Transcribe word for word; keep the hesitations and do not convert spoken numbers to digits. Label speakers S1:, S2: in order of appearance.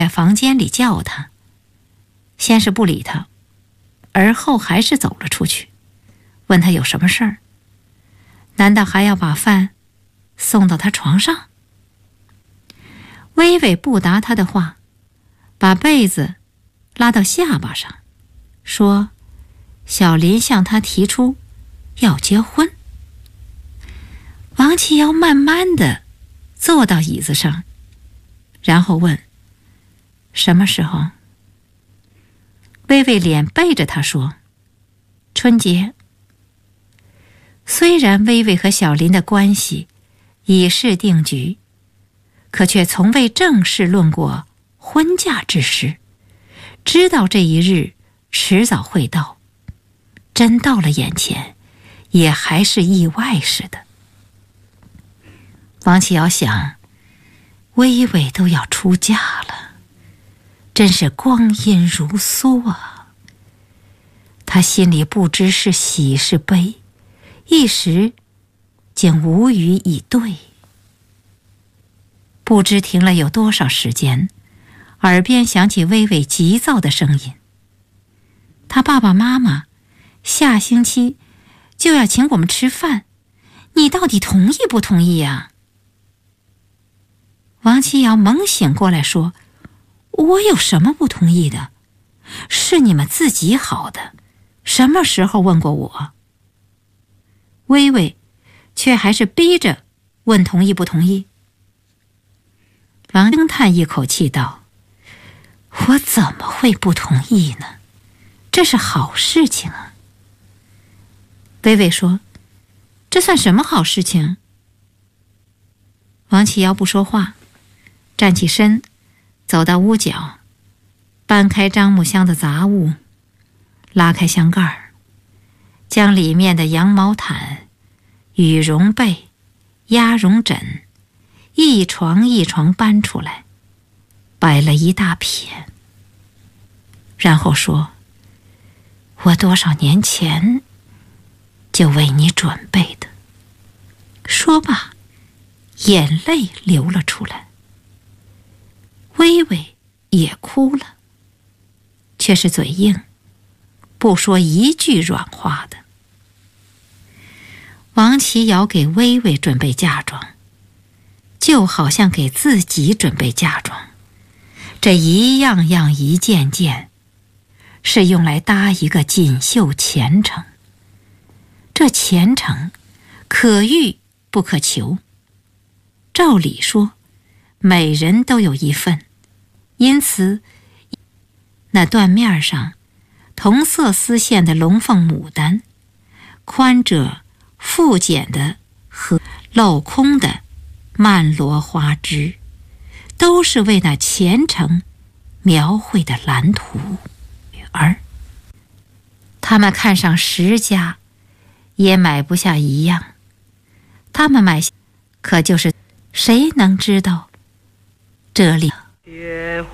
S1: 在房间里叫他，先是不理他，而后还是走了出去，问他有什么事儿？难道还要把饭送到他床上？微微不答他的话，把被子拉到下巴上，说小林向他提出要结婚。王琦瑶慢慢地坐到椅子上，然后问什么时候？微微脸背着他说春节。虽然微微和小林的关系已是定局，可却从未正式论过婚嫁之事，知道这一日迟早会到，真到了眼前，也还是意外似的。王琦瑶想，微微都要出嫁了，真是光阴如梭啊！他心里不知是喜是悲，一时竟无语以对。不知停了有多少时间，耳边响起微微急躁的声音：他爸爸妈妈下星期就要请我们吃饭，你到底同意不同意呀？王琦瑶猛醒过来说：我有什么不同意的？是你们自己好的，什么时候问过我？微微却还是逼着问同意不同意。王叹一口气道：我怎么会不同意呢？这是好事情啊。微微说：这算什么好事情？王琦瑶不说话，站起身，走到屋角，搬开樟木箱的杂物，拉开箱盖儿，将里面的羊毛毯、羽绒被、鸭绒枕一床一床搬出来，摆了一大片，然后说：我多少年前就为你准备的。说罢，眼泪流了出来。微微也哭了，却是嘴硬，不说一句软话的。王琦瑶给微微准备嫁妆，就好像给自己准备嫁妆，这一样样一件件，是用来搭一个锦绣前程。这前程可遇不可求，照理说每人都有一份，因此那缎面上同色丝线的龙凤牡丹，宽褶复剪的和镂空的曼罗花枝，都是为那前程描绘的蓝图。而他们看上十家也买不下一样，他们买下，可就是谁能知道这里